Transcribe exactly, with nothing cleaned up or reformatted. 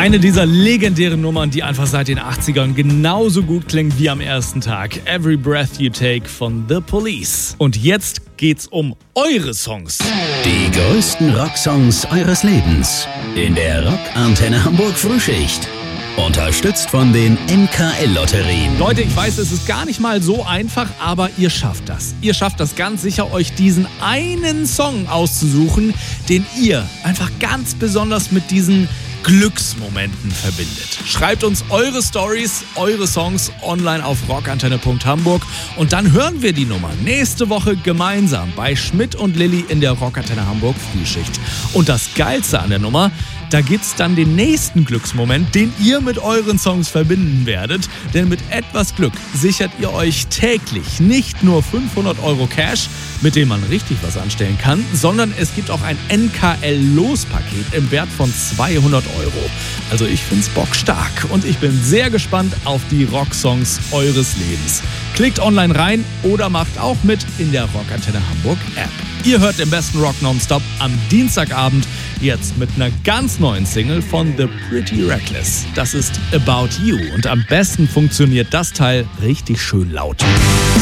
Eine dieser legendären Nummern, die einfach seit den achtzigern genauso gut klingt wie am ersten Tag. Every Breath You Take von The Police. Und jetzt geht's um eure Songs. Die größten Rocksongs eures Lebens. In der Rockantenne Hamburg Frühschicht. Unterstützt von den N K L-Lotterien. Leute, ich weiß, es ist gar nicht mal so einfach, aber ihr schafft das. Ihr schafft das ganz sicher, euch diesen einen Song auszusuchen, den ihr einfach ganz besonders mit diesen Glücksmomenten verbindet. Schreibt uns eure Stories, eure Songs online auf rockantenne punkt hamburg und dann hören wir die Nummer nächste Woche gemeinsam bei Schmidt und Lilly in der Rockantenne Hamburg Frühschicht. Und das Geilste an der Nummer, da gibt's dann den nächsten Glücksmoment, den ihr mit euren Songs verbinden werdet. Denn mit etwas Glück sichert ihr euch täglich nicht nur fünfhundert Euro Cash, mit dem man richtig was anstellen kann, sondern es gibt auch ein N K L-Lospaket im Wert von zweihundert Euro. Also ich find's bockstark und ich bin sehr gespannt auf die Rocksongs eures Lebens. Klickt online rein oder macht auch mit in der Rockantenne Hamburg App. Ihr hört den besten Rock nonstop am Dienstagabend, jetzt mit einer ganz neuen Single von The Pretty Reckless. Das ist About You und am besten funktioniert das Teil richtig schön laut.